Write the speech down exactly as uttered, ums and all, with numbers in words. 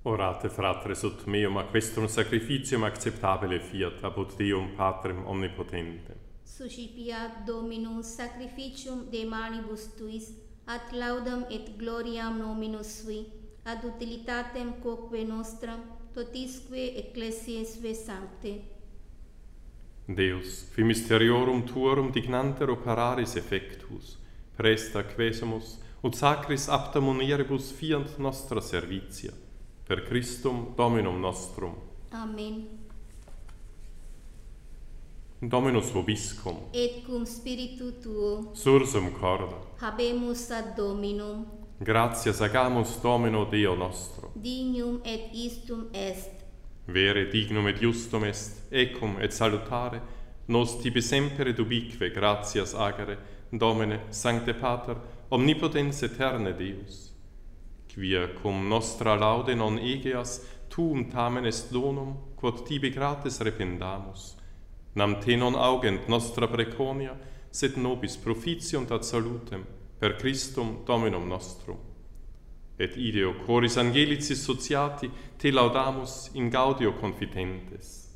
Orate, fratres, ut meum a questum sacrificium acceptabile fiat apud Deum Patrem omnipotentem. Suscipiat Dominus sacrificium de manibus tuis, ad laudam et gloriam nominus sui, ad utilitatem quoque nostram, totisque ecclesiae sue sancte. Deus, qui mysteriorum tuorum dignanter operaris effectus, presta quesumus, ut sacris apta munieribus fiant nostra servitia, per Christum Dominum nostrum. Amen. Dominus vobiscum, Et cum spiritu tuo, sursum corda, habemus ad Dominum, gratias agamus Domino Deo nostro. dignum et istum est. Vere dignum et justum est, ecum et salutare, nos tibi semper et ubique gratias agere, Domine, Sancte Pater, omnipotens aeterne Deus. Quia cum nostra laude non egeas, tuum tamen est donum, quod tibi gratis rependamus. Nam te non augent nostra preconia, sed nobis propitiunt ad salutem, per Christum Dominum nostrum. Et ideo coris angelicis sociati te laudamus in gaudio confitentes.